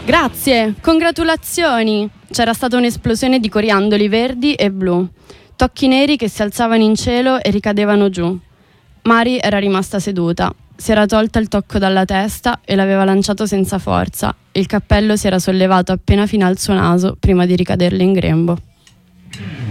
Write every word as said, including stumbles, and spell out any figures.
Grazie, congratulazioni! C'era stata un'esplosione di coriandoli verdi e blu, tocchi neri che si alzavano in cielo e ricadevano giù. Mari era rimasta seduta, si era tolta il tocco dalla testa e l'aveva lanciato senza forza. Il cappello si era sollevato appena fino al suo naso prima di ricaderle in grembo.